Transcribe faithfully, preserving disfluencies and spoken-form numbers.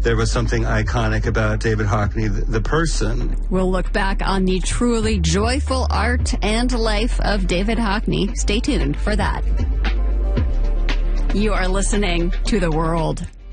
there was something iconic about David Hockney, the, the person. We'll look back on the truly joyful art and life of David Hockney. Stay tuned for that. You are listening to The World.